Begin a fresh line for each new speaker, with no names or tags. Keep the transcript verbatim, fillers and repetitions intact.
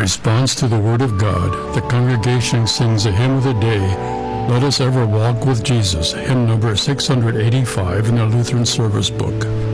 response to the Word of God, the congregation sings a hymn of the day, Let Us Ever Walk with Jesus, hymn number six hundred eighty-five in the Lutheran Service Book.